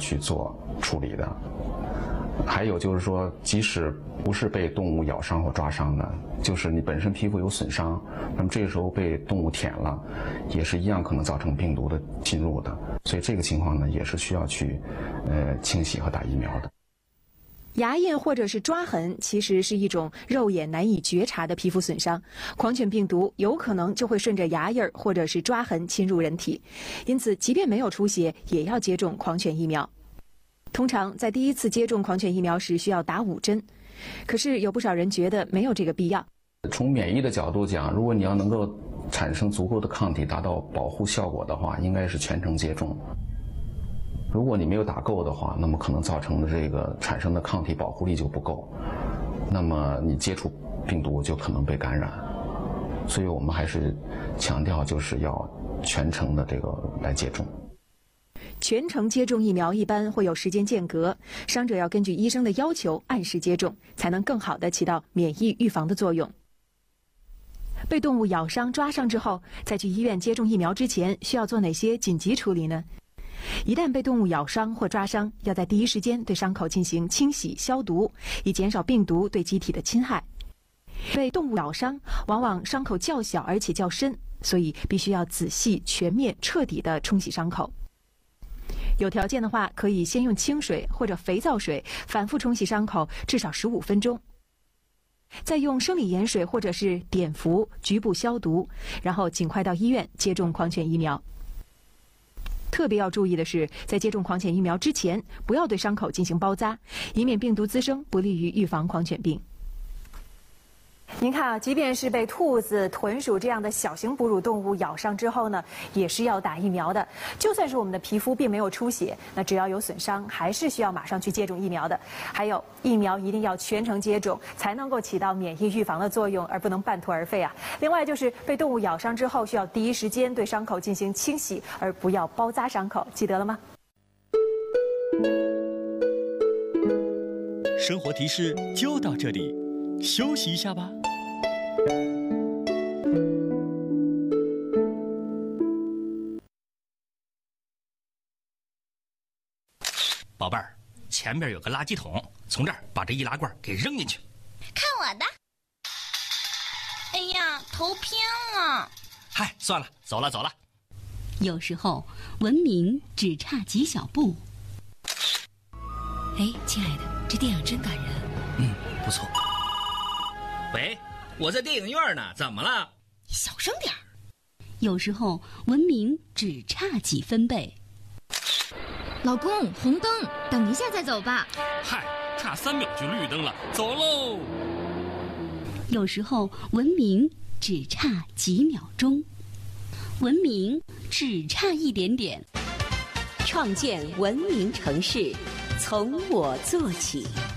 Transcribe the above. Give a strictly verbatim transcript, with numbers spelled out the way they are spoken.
去做处理的。还有就是说，即使不是被动物咬伤或抓伤的，就是你本身皮肤有损伤，那么这个时候被动物舔了，也是一样可能造成病毒的进入的。所以这个情况呢，也是需要去呃清洗和打疫苗的。 牙印或者是抓痕其实是一种肉眼难以觉察的皮肤损伤，狂犬病毒有可能就会顺着牙印或者是抓痕侵入人体，因此即便没有出血，也要接种狂犬疫苗。通常在第一次接种狂犬疫苗时需要打五针，可是有不少人觉得没有这个必要。 从免疫的角度讲，如果你要能够产生足够的抗体达到保护效果的话，应该是全程接种。如果你没有打够的话，那么可能造成的这个产生的抗体保护力就不够，那么你接触病毒就可能被感染。所以我们还是强调就是要全程的这个来接种。 全程接种疫苗一般会有时间间隔，伤者要根据医生的要求按时接种，才能更好地起到免疫预防的作用。被动物咬伤、抓伤之后，在去医院接种疫苗之前，需要做哪些紧急处理呢？一旦被动物咬伤或抓伤，要在第一时间对伤口进行清洗消毒，以减少病毒对机体的侵害。被动物咬伤，往往伤口较小而且较深，所以必须要仔细、全面、彻底地冲洗伤口。有条件的话，可以先用清水或者肥皂水反复冲洗伤口至少十五分钟，再用生理盐水或者是碘伏局部消毒，然后尽快到医院接种狂犬疫苗。特别要注意的是，在接种狂犬疫苗之前，不要对伤口进行包扎，以免病毒滋生，不利于预防狂犬病。您看啊，即便是被兔子、豚鼠这样的小型哺乳动物咬伤之后呢，也是要打疫苗的。就算是我们的皮肤并没有出血，那只要有损伤，还是需要马上去接种疫苗的。还有，疫苗一定要全程接种，才能够起到免疫预防的作用，而不能半途而废啊。另外就是被动物咬伤之后，需要第一时间对伤口进行清洗，而不要包扎伤口，记得了吗？ 生活提示就到这里，休息一下吧。宝贝儿，前面有个垃圾桶，从这儿把这易拉罐给扔进去。 看我的！哎呀，头偏了。 嗨，算了，走了走了。 有时候文明只差几小步。 哎，亲爱的，这电影真感人。 嗯，不错。喂，我在电影院呢，怎么了？ 你小声点儿。 有时候文明只差几分贝。 老公，红灯，等一下再走吧。 嗨，差三秒就绿灯了，走喽。 有时候文明只差几秒钟，文明只差一点点。 创建文明城市，从我做起。